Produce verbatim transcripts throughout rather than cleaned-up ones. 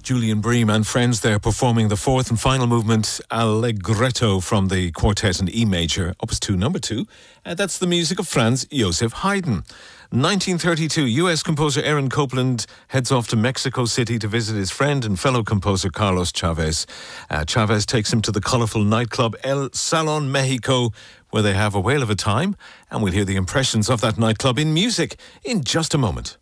Julian Bream and friends there performing the fourth and final movement, Allegretto, from the quartet in E major, opus two, number two. And that's the music of Franz Joseph Haydn. nineteen thirty-two, U S composer Aaron Copland heads off to Mexico City to visit his friend and fellow composer Carlos Chavez. Uh, Chavez takes him to the colourful nightclub El Salon Mexico, where they have a whale of a time. And we'll hear the impressions of that nightclub in music in just a moment.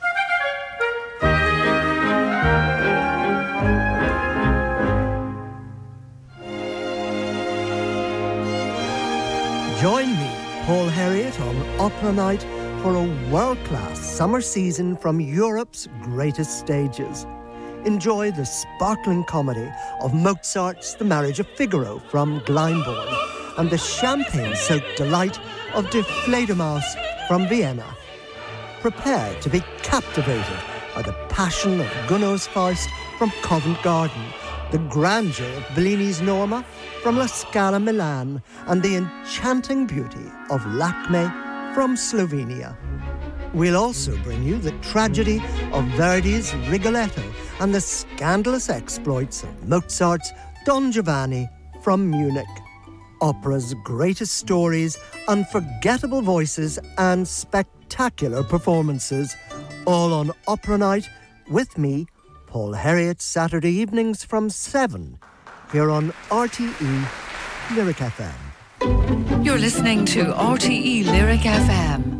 Join me, Paul Herriot, on Opera Night for a world-class summer season from Europe's greatest stages. Enjoy the sparkling comedy of Mozart's The Marriage of Figaro from Glyndebourne and the champagne-soaked delight of Die Fledermaus from Vienna. Prepare to be captivated by the passion of Gounod's Faust from Covent Garden, the grandeur of Bellini's Norma from La Scala Milan, and the enchanting beauty of Lakme from Slovenia. We'll also bring you the tragedy of Verdi's Rigoletto and the scandalous exploits of Mozart's Don Giovanni from Munich. Opera's greatest stories, unforgettable voices and spectacular performances, all on Opera Night with me, Paul Herriot, Saturday evenings from seven, here on R T E Lyric F M. You're listening to R T E Lyric F M.